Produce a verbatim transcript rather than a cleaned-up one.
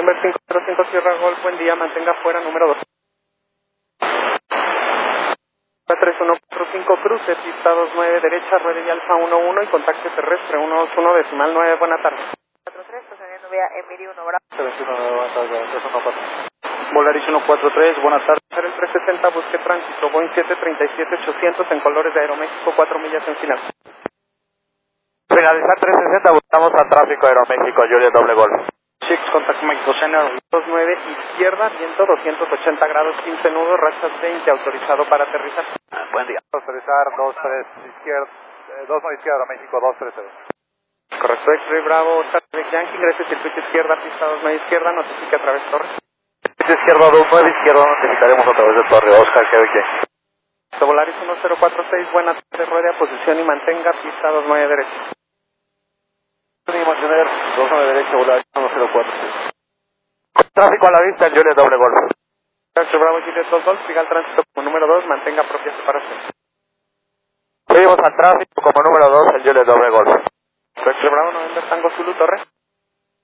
Número cinco cero cinco Sierra Golf, buen día, mantenga fuera, número dos. tres uno cuatro cinco cruce, pista dos nueve derecha, rueda y alfa uno uno y contacto terrestre uno dos uno decimal nueve, buena tarde. cuatro tres, estacionamiento vía Emilio uno Bravo. veintiuno, buenas tardes, tres uno cuatro. Volaris uno cuatro tres, buenas tardes. El trescientos sesenta, busque tránsito, Boeing siete treinta y siete ochocientos en colores de Aeroméxico, cuatro millas en final. Finalizar trescientos sesenta, buscamos a tráfico Aeroméxico, Juliet Doble Golf. Six, contact México, Senior dos nueve, izquierda, viento doscientos ochenta grados, quince nudos, rachas veinte, autorizado para aterrizar. Buen día. Autorizar dos tres izquierda, eh, dos nueve izquierda, México dos tres cero. Correcto, X-Ray Bravo, Target Yankee, ingrese circuito izquierda, pista dos nueve izquierda, notifique a través de torre. Izquierda dos nueve, izquierda notificaremos a través de torre, Oscar, Quebec. Volaris uno cero cuatro seis, buena tarde, ruede a posición y mantenga pista dos nueve derecha. Mantener dos nueve derecha, Volaris uno cero cuatro seis. Tráfico a la vista en Juliet Doble Golf. X-Ray Bravo, Juliet dos Golf, siga el tránsito como número dos, mantenga propia separación. Seguimos al tráfico como número dos en Juliet Doble Golf. X-Ray Bravo, November Tango Zulu, torre.